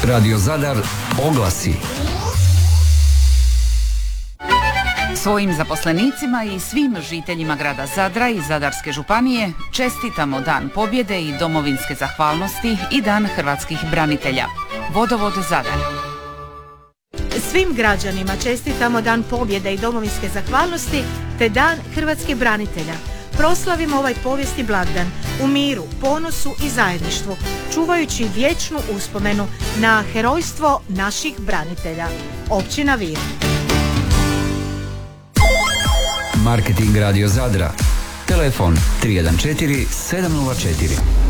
Radio Zadar oglasi. Svojim zaposlenicima i svim žiteljima grada Zadra i Zadarske županije čestitamo Dan pobjede i domovinske zahvalnosti i Dan hrvatskih branitelja. Vodovod Zadar. Svim građanima čestitamo Dan pobjede i domovinske zahvalnosti te Dan hrvatskih branitelja. Proslavimo ovaj povijesni blagdan u miru, ponosu i zajedništvu, čuvajući vječnu uspomenu na herojstvo naših branitelja. Općina Vir. Marketing Radio Zadra. Telefon 314 704.